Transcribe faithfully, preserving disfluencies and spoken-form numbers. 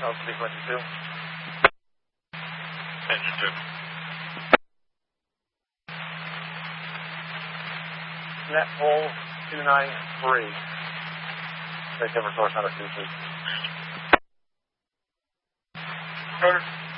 South frequency two. Engine two. Net hole two nine three. Take over source number two, please. Rotor.